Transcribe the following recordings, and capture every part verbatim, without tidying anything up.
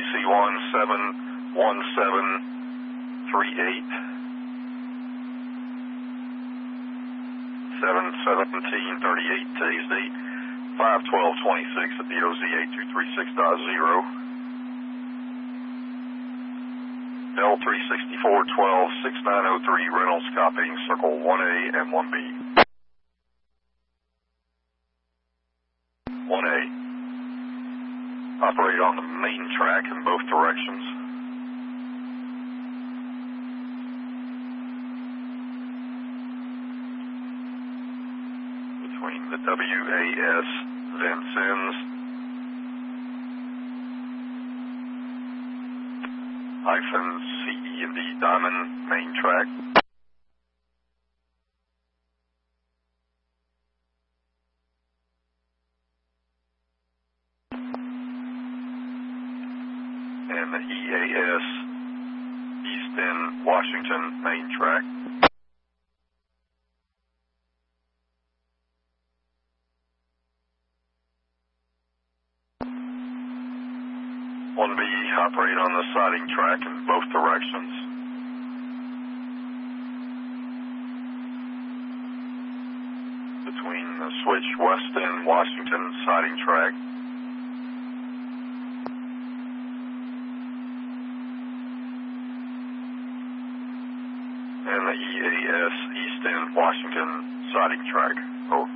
C one seven one seven three eight. seven seventeen thirty-eight, today's date, five twelve twenty-six at the O Z eight two three six dot zero. L three sixty-four twelve six nine oh three, Reynolds copying circle one A and one B. one A. Operate on the main track in both directions. Between the W A S Vincennes hyphen C E and D Diamond main track. And the E A S East End Washington main track. one B, operate on the siding track in both directions. Between the switch West End Washington siding track and the E A S East End Washington siding track. Oh.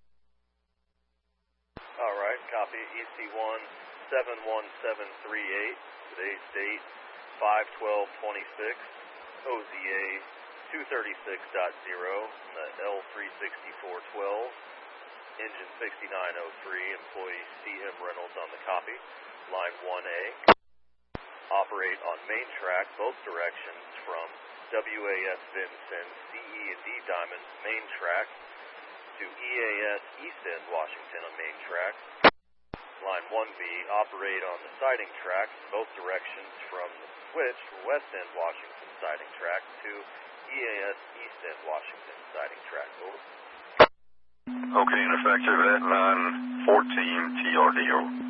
All right, copy. E C one seven one seven three eight, today's date five twelve twenty-six, O Z A two thirty-six dot zero, the L three sixty-four twelve, engine sixty-nine oh three, employee C M Reynolds on the copy, line one A. Operate on main track both directions from W A S Vincennes C E and D Diamond main track to E A S East End Washington on main track. Line one B, operate on the siding track both directions from the switch West End Washington siding track to E A S East End Washington siding track. Over. Okay, and effective at nine fourteen T R D O.